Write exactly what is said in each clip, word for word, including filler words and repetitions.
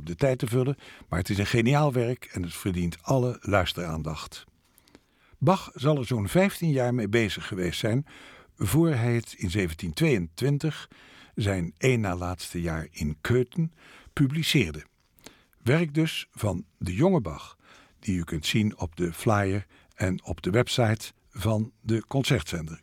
op de tijd te vullen, maar het is een geniaal werk en het verdient alle luisteraandacht. Bach zal er zo'n vijftien jaar mee bezig geweest zijn, voor hij het in zeventien tweeëntwintig, zijn één na laatste jaar in Köthen, publiceerde. Werk dus van de jonge Bach, die u kunt zien op de flyer en op de website van de Concertzender.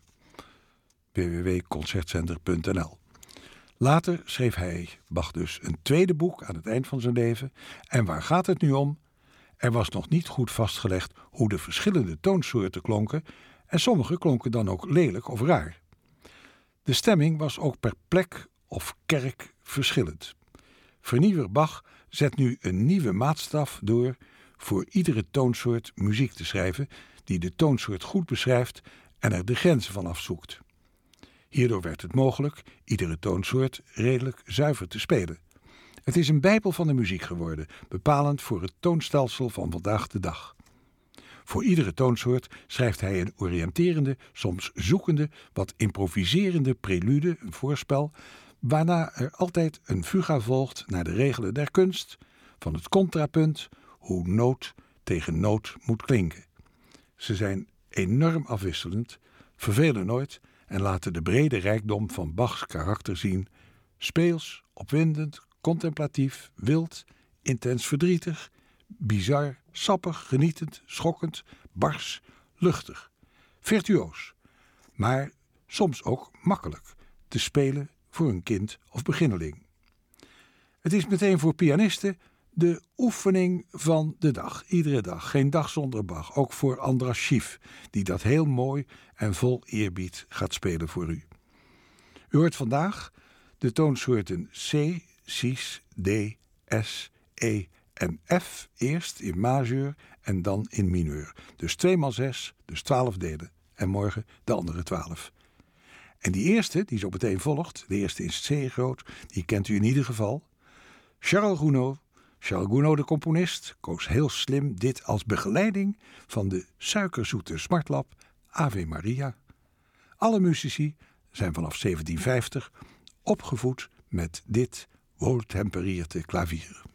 w w w punt concertzender punt n l. Later schreef hij, Bach dus, een tweede boek aan het eind van zijn leven. En waar gaat het nu om? Er was nog niet goed vastgelegd hoe de verschillende toonsoorten klonken en sommige klonken dan ook lelijk of raar. De stemming was ook per plek of kerk verschillend. Vernieuwer Bach zet nu een nieuwe maatstaf door voor iedere toonsoort muziek te schrijven die de toonsoort goed beschrijft en er de grenzen van afzoekt. Hierdoor werd het mogelijk iedere toonsoort redelijk zuiver te spelen. Het is een bijbel van de muziek geworden, bepalend voor het toonstelsel van vandaag de dag. Voor iedere toonsoort schrijft hij een oriënterende, soms zoekende, wat improviserende prelude, een voorspel, waarna er altijd een fuga volgt naar de regelen der kunst, van het contrapunt, hoe noot tegen noot moet klinken. Ze zijn enorm afwisselend, vervelen nooit en laten de brede rijkdom van Bachs karakter zien, speels, opwindend, contemplatief, wild, intens verdrietig, bizar, sappig, genietend, schokkend, bars, luchtig, virtuoos, maar soms ook makkelijk te spelen voor een kind of beginneling. Het is meteen voor pianisten de oefening van de dag, iedere dag, geen dag zonder Bach, ook voor Andras Schief, die dat heel mooi en vol eerbied gaat spelen voor u. U hoort vandaag de toonsoorten C, Cis, D, S, E en F, eerst in majeur en dan in mineur. Dus twee maal zes, dus twaalf delen. En morgen de andere twaalf. En die eerste, die zo meteen volgt, de eerste is C groot, die kent u in ieder geval. Charles Gounod, Charles Gounod de componist, koos heel slim dit als begeleiding van de suikerzoete smartlap Ave Maria. Alle muzici zijn vanaf zeventien vijftig opgevoed met dit wohltemperierte klavier.